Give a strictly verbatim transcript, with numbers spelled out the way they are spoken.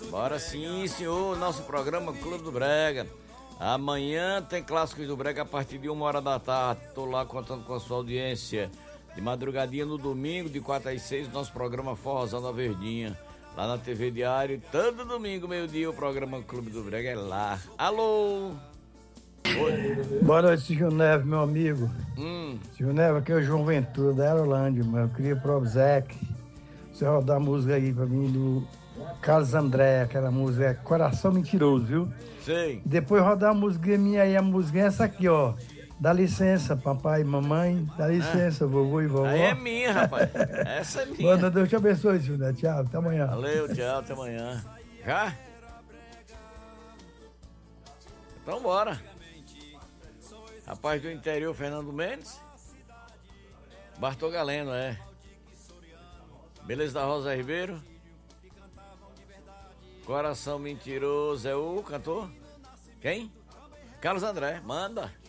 Bora sim, senhor. Nosso programa Clube do Brega. Amanhã tem Clássicos do Brega a partir de uma hora da tarde. Tô lá contando com a sua audiência. De madrugadinha no domingo, de quatro às seis, nosso programa Forrozão da Verdinha. Lá na T V Diário. Todo domingo, meio-dia, o programa Clube do Brega é lá. Alô? Oi. Boa noite, Silvio Neves, meu amigo. Hum. Silvio Neves, aqui é o João Ventura, da Aerolândia, mas eu queria pro Zec. Você rodar a música aí pra mim do Carlos André, aquela música é Coração Mentiroso, viu? Sim. Depois rodar a música minha aí, a música é essa aqui, ó. Dá licença, papai e mamãe. Dá licença, ah. vovô e vovó. Aí é minha, rapaz. Essa é minha. Boa, Deus te abençoe, Silvio Neves. Tchau, até amanhã. Valeu, tchau, até amanhã. Já? Então bora. Rapaz do interior, Fernando Mendes. Bartol Galeno, é. Beleza da Rosa Ribeiro. Coração Mentiroso é o cantor? Quem? Carlos André, manda.